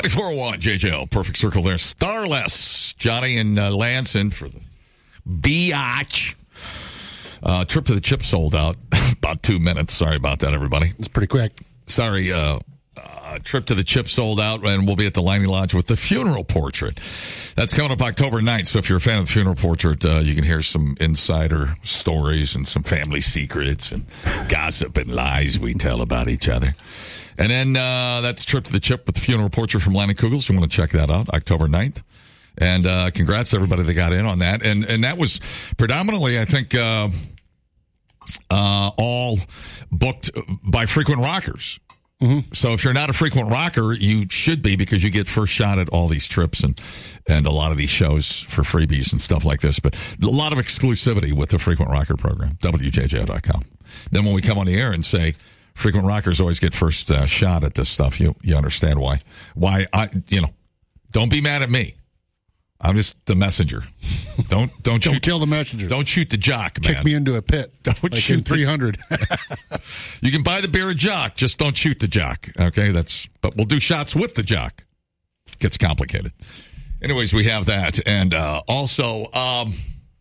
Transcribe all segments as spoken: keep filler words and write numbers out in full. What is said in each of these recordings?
ninety-four point one J J O, perfect circle there. Starless, Johnny and uh, Lance in for the biatch. Uh, trip to the chip sold out. About two minutes. Sorry about that, everybody. It's pretty quick. Sorry, uh, uh, trip to the chip sold out, and we'll be at the Liney Lodge with the funeral portrait. That's coming up October ninth, so if you're a fan of the funeral portrait, uh, you can hear some insider stories and some family secrets and gossip and lies we tell about each other. And then uh, that's trip to the chip with the funeral portrait from Lanny Kugels. You want to check that out, October ninth. And uh, congrats to everybody that got in on that. And and that was predominantly, I think, uh, uh, all booked by frequent rockers. Mm-hmm. So if you're not a frequent rocker, you should be, because you get first shot at all these trips and, and a lot of these shows for freebies and stuff like this. But a lot of exclusivity with the Frequent Rocker program, W J J O dot com. Then when we come on the air and say frequent rockers always get first uh, shot at this stuff, you you understand why. Why I, you know, don't be mad at me. I'm just the messenger. Don't don't don't shoot, kill the messenger. Don't shoot the jock, man. Kick me into a pit. Don't like shoot in three hundred. You can buy the beer at Jock, just don't shoot the jock. Okay, that's. But we'll do shots with the jock. Gets complicated. Anyways, we have that, and uh, also, um,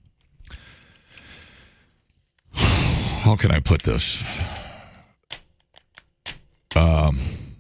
how can I put this? Um.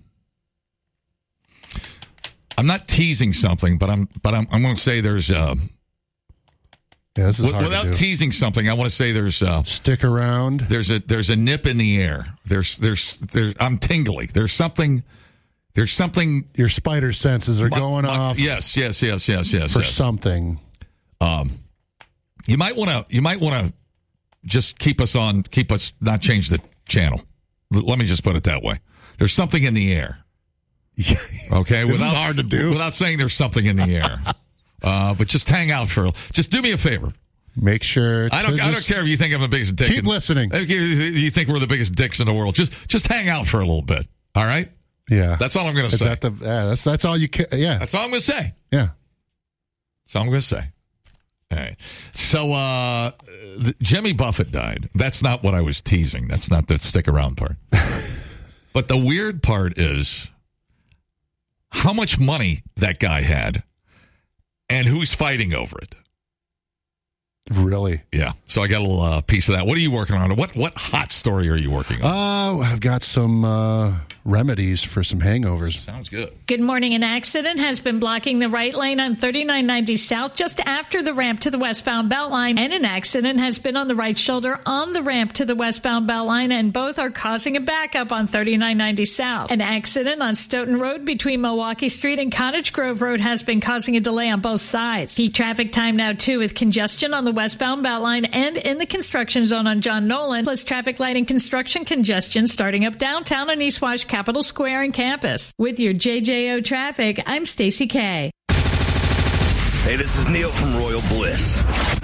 I'm not teasing something, but I'm but I'm I'm going to say there's uh, yeah, this is w- hard without to do. teasing something. I want to say there's uh, stick around. There's a there's a nip in the air. There's there's there's I'm tingly. There's something. There's something. Your spider senses are my, going my, off. Yes, yes, yes, yes, yes. For yes. something. Um, you might want to you might want to just keep us on. Keep us not change the channel. L- let me just put it that way. There's something in the air. Okay, this without, is hard to do. Without saying there's something in the air, uh, but just hang out for. Just do me a favor. Make sure. I don't. I don't care if you think I'm the biggest dick. Keep in, listening. If you, you think we're the biggest dicks in the world, just just hang out for a little bit. All right. Yeah, that's all I'm going to is say. That the, yeah, that's that's all you can. Yeah, that's all I'm going to say. Yeah, that's all I'm going to say. All right. So uh, the, Jimmy Buffett died. That's not what I was teasing. That's not the stick around part. But the weird part is how much money that guy had and who's fighting over it. Really? Yeah. So I got a little uh, piece of that. What are you working on? What what hot story are you working on? Oh, uh, I've got some uh, remedies for some hangovers. Sounds good. Good morning. An accident has been blocking the right lane on thirty-nine ninety South just after the ramp to the westbound Beltline, and an accident has been on the right shoulder on the ramp to the westbound Beltline, and both are causing a backup on thirty-nine ninety South. An accident on Stoughton Road between Milwaukee Street and Cottage Grove Road has been causing a delay on both sides. Peak traffic time now, too, with congestion on the westbound Beltline and in the construction zone on John Nolan, plus traffic light and construction congestion starting up downtown on East Wash, Capitol Square, and campus. With your J J O traffic, I'm Stacey K. Hey, this is Neil from Royal Bliss.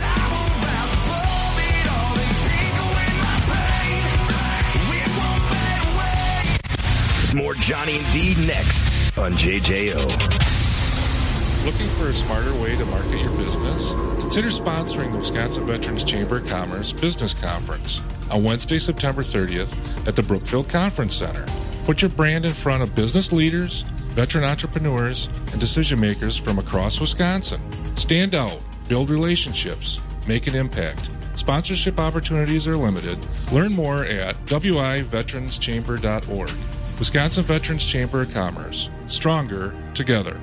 There's more Johnny and D next on J J O. Looking for a smarter way to market your business? Consider sponsoring the Wisconsin Veterans Chamber of Commerce Business Conference on Wednesday, September thirtieth at the Brookfield Conference Center. Put your brand in front of business leaders, veteran entrepreneurs, and decision makers from across Wisconsin. Stand out, build relationships, make an impact. Sponsorship opportunities are limited. Learn more at w i veterans chamber dot org. Wisconsin Veterans Chamber of Commerce. Stronger together.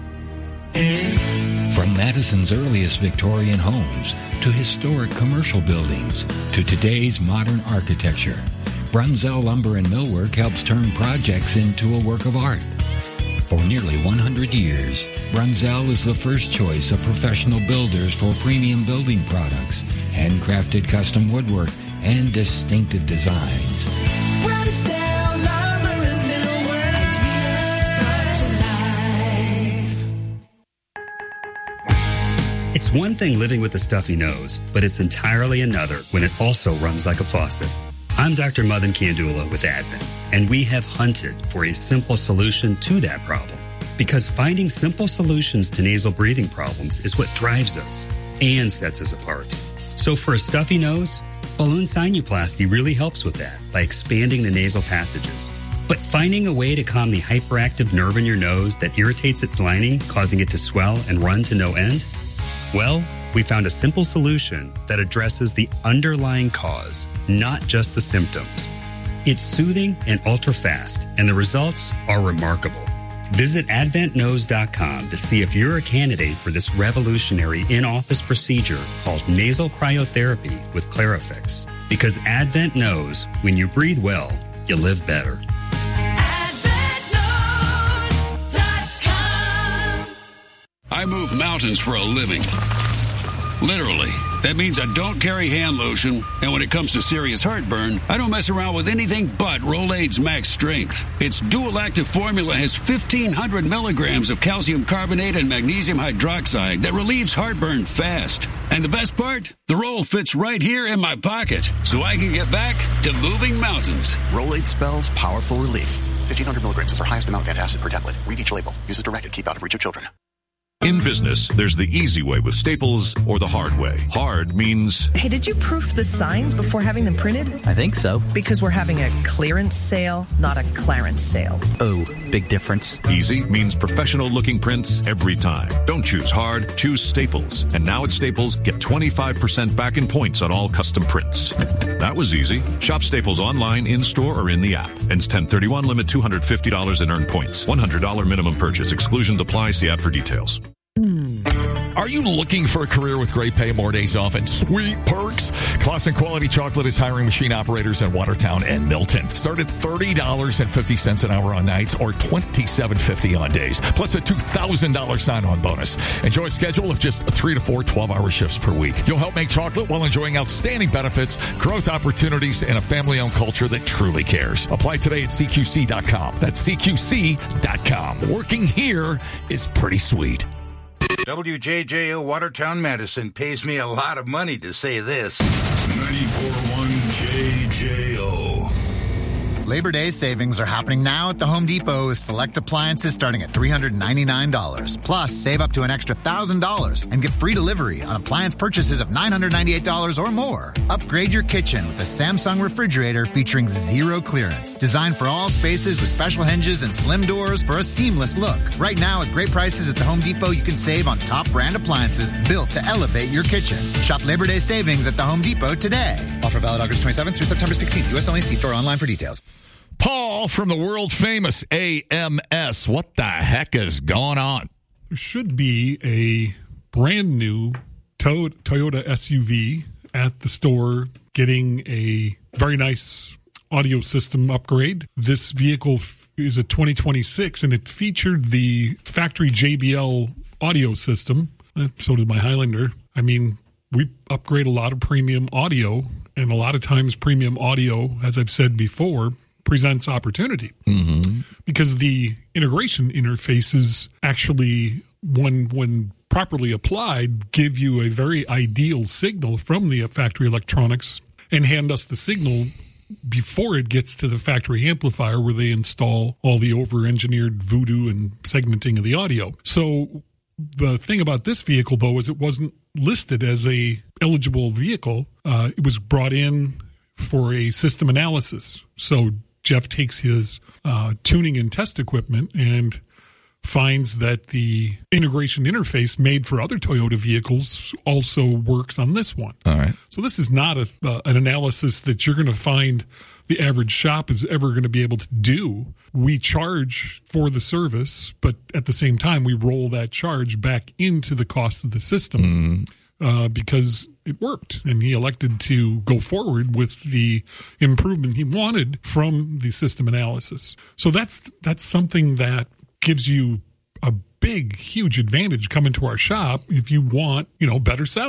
From Madison's earliest Victorian homes to historic commercial buildings to today's modern architecture, Brunzell Lumber and Millwork helps turn projects into a work of art. For nearly one hundred years, Brunzell is the first choice of professional builders for premium building products, handcrafted custom woodwork, and distinctive designs. Brunzell Lumber and Millwork, ideas brought to life. It's one thing living with a stuffy nose, but it's entirely another when it also runs like a faucet. I'm Doctor Madan Kandula with Advent, and we have hunted for a simple solution to that problem. Because finding simple solutions to nasal breathing problems is what drives us and sets us apart. So for a stuffy nose, balloon sinuplasty really helps with that by expanding the nasal passages. But But finding a way to calm the hyperactive nerve in your nose that irritates its lining, causing it to swell and run to no end? Well, we found a simple solution that addresses the underlying cause, not just the symptoms. It's soothing and ultra-fast, and the results are remarkable. Visit advent nose dot com to see if you're a candidate for this revolutionary in-office procedure called nasal cryotherapy with Clarifix. Because Advent knows when you breathe well, you live better. I move mountains for a living. Literally. That means I don't carry hand lotion, and when it comes to serious heartburn, I don't mess around with anything but Rolaids Max Strength. Its dual-active formula has fifteen hundred milligrams of calcium carbonate and magnesium hydroxide that relieves heartburn fast. And the best part? The roll fits right here in my pocket, so I can get back to moving mountains. Rolaids spells powerful relief. fifteen hundred milligrams is our highest amount of antacid per tablet. Read each label. Use as directed. Keep out of reach of children. In business, there's the easy way with Staples or the hard way. Hard means... Hey, did you proof the signs before having them printed? I think so. Because we're having a clearance sale, not a clarence sale. Oh, big difference. Easy means professional-looking prints every time. Don't choose hard, choose Staples. And now at Staples, get twenty-five percent back in points on all custom prints. That was easy. Shop Staples online, in-store, or in the app. Ends ten thirty-one, limit two hundred fifty dollars and earn points. one hundred dollars minimum purchase. Exclusions apply. See app for details. Are you looking for a career with great pay, more days off, and sweet perks? Clausen Quality Chocolate is hiring machine operators in Watertown and Milton. Start at thirty dollars and fifty cents an hour on nights or twenty-seven fifty on days, plus a two thousand dollars sign-on bonus. Enjoy a schedule of just three to four twelve-hour shifts per week. You'll help make chocolate while enjoying outstanding benefits, growth opportunities, and a family-owned culture that truly cares. Apply today at C Q C dot com. That's C Q C dot com. Working here is pretty sweet. W J J O Watertown Madison pays me a lot of money to say this. ninety-four point one J J O. Labor Day savings are happening now at the Home Depot with select appliances starting at three hundred ninety-nine dollars. Plus, save up to an extra one thousand dollars and get free delivery on appliance purchases of nine hundred ninety-eight dollars or more. Upgrade your kitchen with a Samsung refrigerator featuring zero clearance. Designed for all spaces with special hinges and slim doors for a seamless look. Right now, at great prices at the Home Depot, you can save on top brand appliances built to elevate your kitchen. Shop Labor Day savings at the Home Depot today. Offer valid August twenty-seventh through September sixteenth. U S only. See store online for details. Paul from the world-famous A M S. What the heck is going on? There should be a brand new to- Toyota S U V at the store getting a very nice audio system upgrade. This vehicle is a twenty twenty-six, and it featured the factory J B L audio system. So did my Highlander. I mean, we upgrade a lot of premium audio, and a lot of times premium audio, as I've said before, presents opportunity mm-hmm. because the integration interfaces actually, when when properly applied, give you a very ideal signal from the factory electronics and hand us the signal before it gets to the factory amplifier where they install all the over-engineered voodoo and segmenting of the audio. So the thing about this vehicle, though, is it wasn't listed as a eligible vehicle. Uh, it was brought in for a system analysis. So Jeff takes his uh, tuning and test equipment and finds that the integration interface made for other Toyota vehicles also works on this one. All right. So this is not a, uh, an analysis that you're going to find the average shop is ever going to be able to do. We charge for the service, but at the same time, we roll that charge back into the cost of the system mm. uh, because it worked. And he elected to go forward with the improvement he wanted from the system analysis. So that's that's something that gives you a big, huge advantage coming to our shop if you want, you know, better sound.